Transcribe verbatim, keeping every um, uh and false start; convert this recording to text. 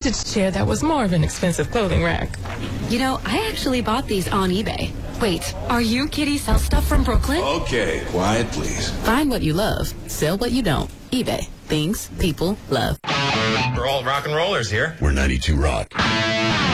vintage chair that was more of an expensive clothing rack. You know, I actually bought these on eBay. Wait, are you Kitty Sell Stuff from Brooklyn? Okay, quiet please. Find what you love, sell what you don't. eBay. Things people love. We're all rock and rollers here. We're ninety-two Rock.